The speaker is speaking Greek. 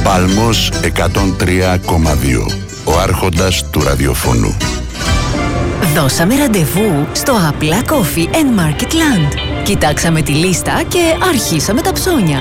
Πάλμος 103,2. Ο άρχοντας του ραδιοφώνου. Δώσαμε ραντεβού στο Απλά Coffee and Market Land. Κοιτάξαμε τη λίστα και αρχίσαμε τα ψώνια.